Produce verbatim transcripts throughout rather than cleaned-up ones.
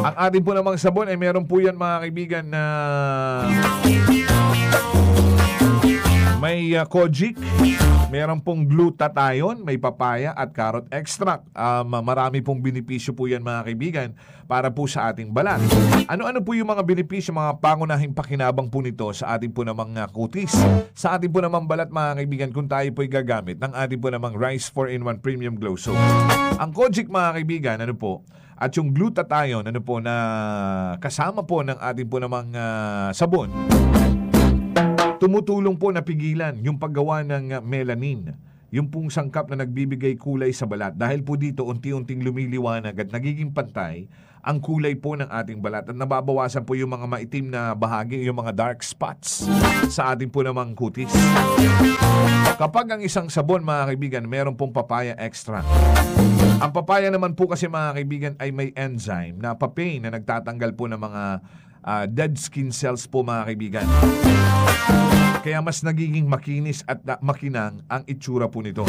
Ang ating po namang sabon ay meron po yan mga kaibigan na may uh, kojic, meron pong glutathione, may papaya at carrot extract. Um, marami pong benepisyo po yan mga kaibigan para po sa ating balat. Ano-ano po yung mga benepisyo, mga pangunahing pakinabang po nito sa ating po namang uh, kutis, sa ating po namang balat mga kaibigan kung tayo po'y gagamit ng ating po namang Rice four in one Premium Glow Soap. Ang kojic mga kaibigan, ano po, at yung glutathione, ano po, na kasama po ng ating po namang uh, sabon, tumutulong po na pigilan yung paggawa ng uh, melanin, yung pong sangkap na nagbibigay kulay sa balat. Dahil po dito, unti-unting lumiliwanag at nagiging pantay ang kulay po ng ating balat at nababawasan po yung mga maitim na bahagi, yung mga dark spots sa ating po namang kutis. Kapag ang isang sabon mga kaibigan, meron pong papaya extra. Ang papaya naman po kasi mga kaibigan ay may enzyme na papain na nagtatanggal po ng mga uh, dead skin cells po mga kaibigan. Kaya mas nagiging makinis at uh, makinang ang itsura po nito.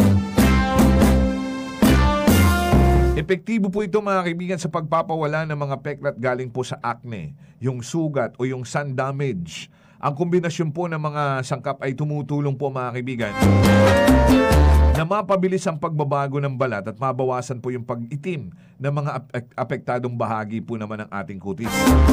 Epektibo po ito mga kaibigan sa pagpapawala ng mga peklat galing po sa acne, yung sugat o yung sun damage. Ang kombinasyon po ng mga sangkap ay tumutulong po mga kaibigan na mapabilis ang pagbabago ng balat at mabawasan po yung pag-itim ng mga ap- apektadong bahagi po naman ng ating kutis.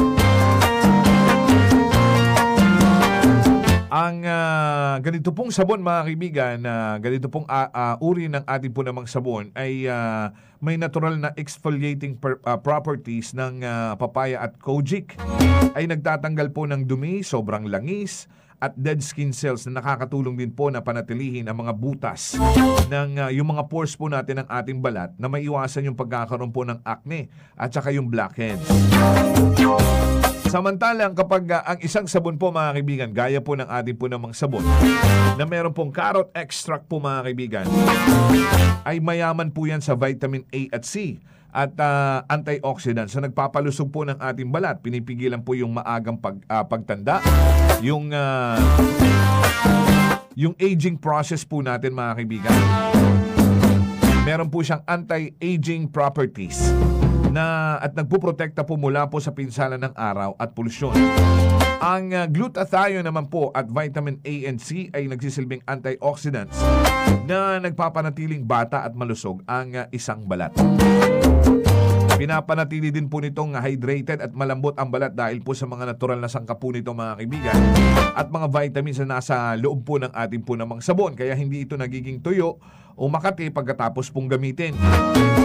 Ang uh, ganito pong sabon mga kaibigan, uh, ganito pong uh, uh, uri ng ating po namang sabon ay uh, may natural na exfoliating per, uh, properties ng uh, papaya at kojic. Ay nagtatanggal po ng dumi, sobrang langis at dead skin cells na nakakatulong din po na panatilihin ang mga butas ng uh, yung mga pores po natin ng ating balat na maiwasan yung pagkakaroon po ng acne at saka yung blackheads. Samantalang kapag uh, ang isang sabon po mga kaibigan, gaya po ng ating po namang sabon na meron pong carrot extract po mga kaibigan, ay mayaman po yan sa vitamin A at C at uh, antioxidants na nagpapalusog po ng ating balat. Pinipigilan po yung maagang pag, uh, pagtanda, yung, uh, yung aging process po natin mga kaibigan. Meron po siyang anti-aging properties na at nagpuprotekta po mula po sa pinsala ng araw at polusyon. Ang uh, glutathione naman po at vitamin A and C ay nagsisilbing antioxidants na nagpapanatiling bata at malusog ang uh, isang balat. Pinapanatili din po nitong hydrated at malambot ang balat dahil po sa mga natural na sangkap po nito mga kaibigan at mga vitamins na nasa loob po ng ating po namang sabon. Kaya hindi ito nagiging tuyo o makati pagkatapos pong gamitin.